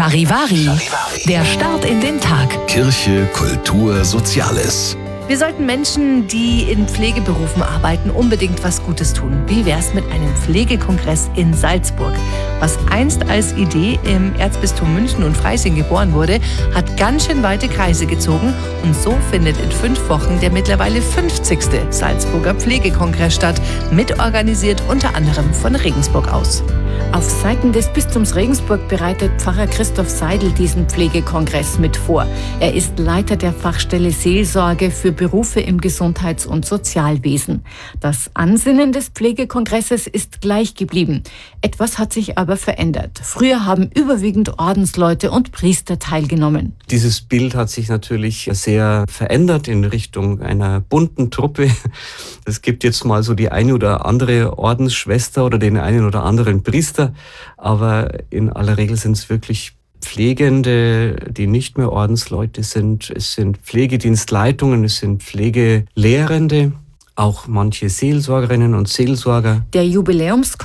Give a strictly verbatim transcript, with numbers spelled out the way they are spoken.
Charivari, der Start in den Tag. Kirche, Kultur, Soziales. Wir sollten Menschen, die in Pflegeberufen arbeiten, unbedingt was Gutes tun. Wie wär's mit einem Pflegekongress in Salzburg? Was einst als Idee im Erzbistum München und Freising geboren wurde, hat ganz schön weite Kreise gezogen. Und so findet in fünf Wochen der mittlerweile fünfzigste Salzburger Pflegekongress statt, mitorganisiert unter anderem von Regensburg aus. Auf Seiten des Bistums Regensburg bereitet Pfarrer Christoph Seidel diesen Pflegekongress mit vor. Er ist Leiter der Fachstelle Seelsorge für Berufe im Gesundheits- und Sozialwesen. Das Ansinnen des Pflegekongresses ist gleich geblieben. Etwas hat sich aber verändert. Früher haben überwiegend Ordensleute und Priester teilgenommen. Dieses Bild hat sich natürlich sehr verändert in Richtung einer bunten Truppe. Es gibt jetzt mal so die eine oder andere Ordensschwester oder den einen oder anderen Priester, aber in aller Regel sind es wirklich Pflegende, die nicht mehr Ordensleute sind. Es sind Pflegedienstleitungen, es sind Pflegelehrende, auch manche Seelsorgerinnen und Seelsorger. Der Jubiläums